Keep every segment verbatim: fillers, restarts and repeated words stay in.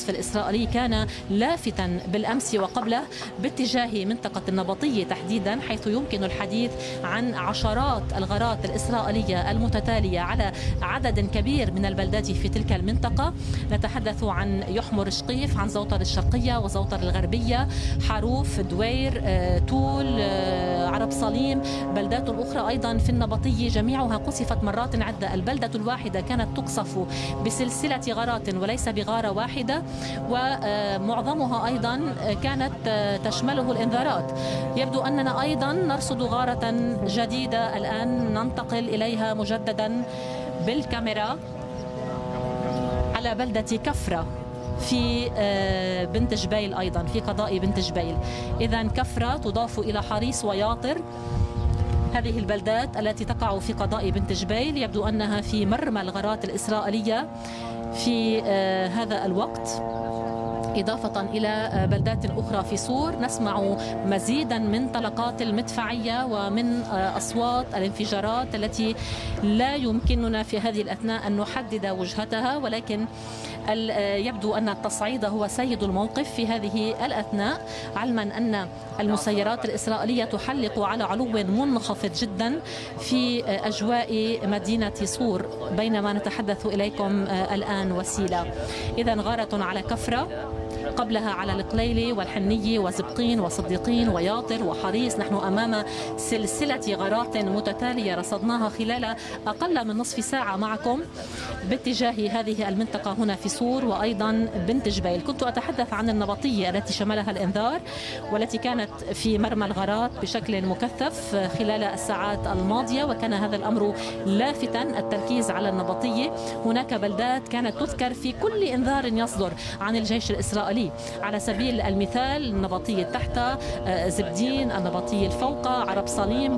القصف الإسرائيلي كان لافتا بالأمس وقبله باتجاه منطقة النبطية تحديدا، حيث يمكن الحديث عن عشرات الغارات الإسرائيلية المتتالية على عدد كبير من البلدات في تلك المنطقة. نتحدث عن يحمر شقيف، عن زوطر الشرقية وزوطر الغربية، حروف، دوير، تول، عرب صليم، بلدات أخرى أيضا في النبطية جميعها قصفت مرات عدة. البلدة الواحدة كانت تقصف بسلسلة غارات وليس بغارة واحدة، ومعظمها أيضا كانت تشمله الإنذارات. يبدو أننا أيضا نرصد غارة جديدة الآن ننتقل إليها مجددا بالكاميرا على بلدة كفرة في بنت جبيل، أيضا في قضاء بنت جبيل. إذا كفرة تضاف إلى حريص وياطر، هذه البلدات التي تقع في قضاء بنت جبيل يبدو أنها في مرمى الغارات الإسرائيلية في هذا الوقت، إضافة إلى بلدات أخرى في صور. نسمع مزيدا من طلقات المدفعية ومن أصوات الانفجارات التي لا يمكننا في هذه الأثناء أن نحدد وجهتها، ولكن يبدو أن التصعيد هو سيد الموقف في هذه الأثناء، علما أن المسيرات الإسرائيلية تحلق على علو منخفض جدا في أجواء مدينة صور بينما نتحدث إليكم الآن وسيلة. إذا غارة على كفرة، قبلها على القليلي والحنية وزبقين وصديقين وياطر وحريص. نحن أمام سلسلة غارات متتالية رصدناها خلال أقل من نصف ساعة معكم باتجاه هذه المنطقة هنا في صور وأيضا بنت جبيل. كنت أتحدث عن النبطية التي شملها الإنذار والتي كانت في مرمى الغارات بشكل مكثف خلال الساعات الماضية، وكان هذا الأمر لافتا التركيز على النبطية. هناك بلدات كانت تذكر في كل إنذار يصدر عن الجيش الإسرائيلي، على سبيل المثال النبطية تحت، زبدين، النبطية الفوق، عرب صليم،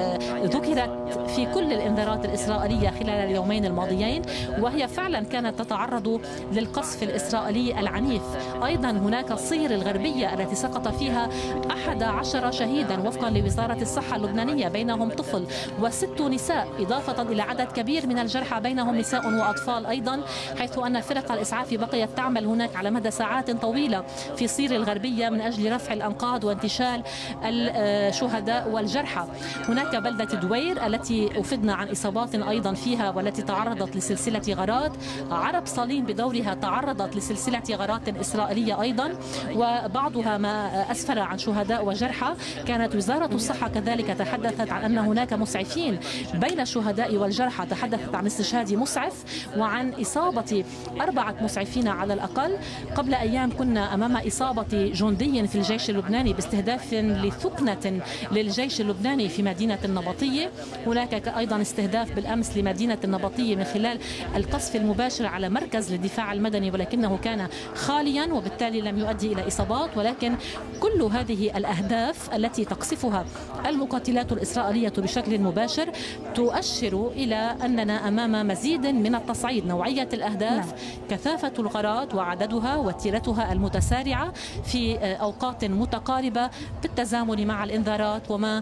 ذكرت في كل الإنذارات الإسرائيلية خلال اليومين الماضيين، وهي فعلا كانت تتعرض للقصف الإسرائيلي العنيف. أيضا هناك صير الغربية التي سقط فيها أحد عشر شهيدا وفقا لوزارة الصحة اللبنانية، بينهم طفل وست نساء، إضافة إلى عدد كبير من الجرحى بينهم نساء وأطفال أيضا، حيث أن فرق الإسعاف بقيت تعمل هناك على مدى ساعات طويلة في صير الغربية من أجل رفع الأنقاض وانتشال الشهداء والجرحى. هناك بلدة دوير التي أفدنا عن إصابات أيضا فيها والتي تعرضت لسلسلة غارات. عرب صليم بدورها تعرضت لسلسلة غارات إسرائيلية أيضا، وبعضها ما أسفر عن شهداء وجرحى. كانت وزارة الصحة كذلك تحدثت عن أن هناك مسعفين بين الشهداء والجرحى، تحدثت عن استشهاد مسعف وعن إصابة أربعة مسعفين على الأقل. قبل أيام كنا أمام إصابة جندي في الجيش اللبناني باستهداف لثكنة للجيش اللبناني في مدينة النبطية. هناك أيضا استهداف بالأمس لمدينة النبطية من خلال القصف المباشر على مركز للدفاع المدني، ولكنه كان خاليا وبالتالي لم يؤدي إلى إصابات. ولكن كل هذه الأهداف التي تقصفها المقاتلات الإسرائيلية بشكل مباشر تؤشر إلى أننا أمام مزيد من التصعيد. نوعية الأهداف، كثافة الغارات وعددها وتيرتها المتسارعة في أوقات متقاربة بالتزامن مع الإنذارات وما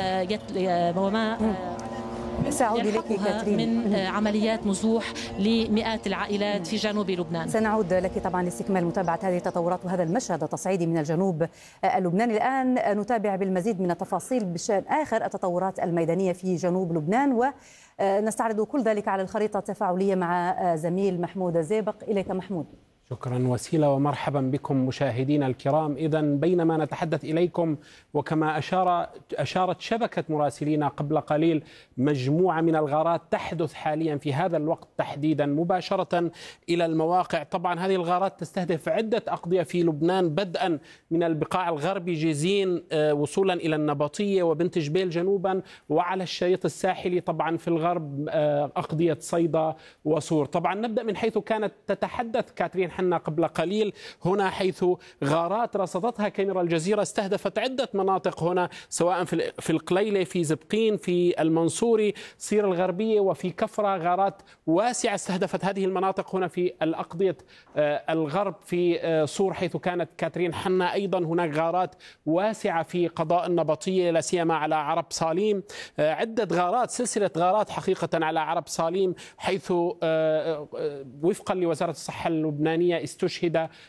وما سأعود إليك كاترين من عمليات نزوح لمئات العائلات في جنوب لبنان. سنعود لك طبعا لاستكمال متابعة هذه التطورات وهذا المشهد التصعيدي من الجنوب اللبناني. الآن نتابع بالمزيد من التفاصيل بشأن آخر التطورات الميدانية في جنوب لبنان، ونستعرض كل ذلك على الخريطة التفاعلية مع زميل محمود الزيبق. إليك محمود. شكرا وسيلة ومرحبا بكم مشاهدينا الكرام. إذا بينما نتحدث إليكم وكما أشار أشارت شبكة مراسلينا قبل قليل، مجموعة من الغارات تحدث حاليا في هذا الوقت تحديدا مباشرة إلى المواقع. طبعا هذه الغارات تستهدف عدة أقضية في لبنان، بدءا من البقاع الغربي جيزين وصولا إلى النبطية وبنت جبيل جنوبا، وعلى الشريط الساحلي طبعا في الغرب أقضية صيدا وصور. طبعا نبدأ من حيث كانت تتحدث كاترين حنا قبل قليل هنا، حيث غارات رصدتها كاميرا الجزيرة استهدفت عدة مناطق هنا، سواء في في القليلة، في زبقين، في المنصوري، صير الغربية وفي كفرة. غارات واسعة استهدفت هذه المناطق هنا في الأقضية الغرب في صور، حيث كانت كاترين حنا. أيضا هناك غارات واسعة في قضاء النبطية، لا سيما على عرب صاليم. عدة غارات، سلسلة غارات حقيقة على عرب صاليم، حيث وفقا لوزارة الصحة اللبنانية استشهد